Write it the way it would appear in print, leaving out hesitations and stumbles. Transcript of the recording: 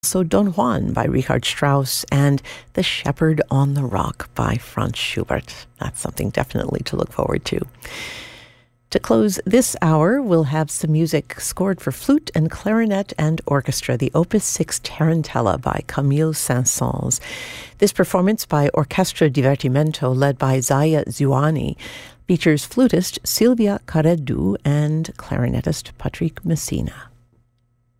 So Don Juan by Richard Strauss and The Shepherd on the Rock by Franz Schubert. That's something definitely to look forward to. To close this hour, we'll have some music scored for flute and clarinet and orchestra, the Opus 6 Tarantella by Camille Saint-Saëns. This performance by Orchestra Divertimento, led by Zaya Ziouani, features flutist Silvia Careddu and clarinetist Patrick Messina.